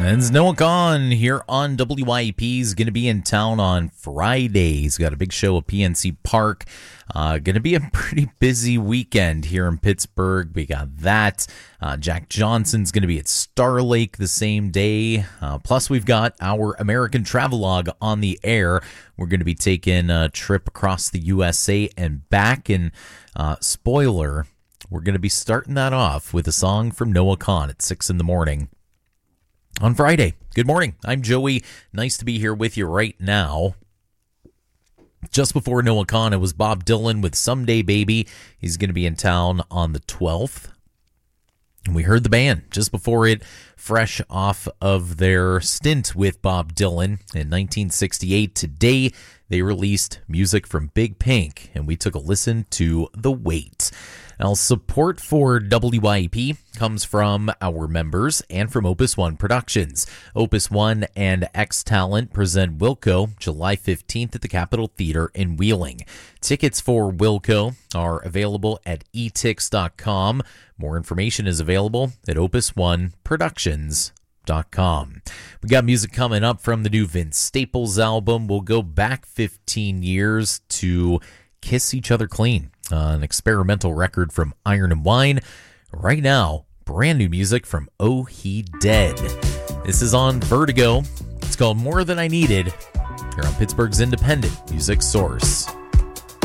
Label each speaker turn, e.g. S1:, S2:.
S1: And Noah Kahn here on WIP. He's going to be in town on Friday. He's got a big show at PNC Park. Going to be a pretty busy weekend here in Pittsburgh. We got that. Jack Johnson's going to be at Star Lake the same day. Plus, we've got our American Travelogue on the air. We're going to be taking a trip across the USA and back. And spoiler, we're going to be starting that off with a song from Noah Kahn at 6 in the morning. On Friday. Good morning. I'm Joey. Nice to be here with you right now. Just before Noah Kahn, it was Bob Dylan with Someday Baby. He's going to be in town on the 12th. And we heard the band just before it, fresh off of their stint with Bob Dylan in 1968. Today, they released music from Big Pink, and we took a listen to The Wait. Now, support for WIP comes from our members and from Opus One Productions. Opus One and X Talent present Wilco July 15th at the Capitol Theater in Wheeling. Tickets for Wilco are available at etix.com. More information is available at opusoneproductions.com. We got music coming up from the new Vince Staples album. We'll go back 15 years to Kiss Each Other Clean, an experimental record from Iron and Wine. Right now, brand new music from Oh He Dead. This is on Vertigo. It's called More Than I Needed. Here on Pittsburgh's independent music source.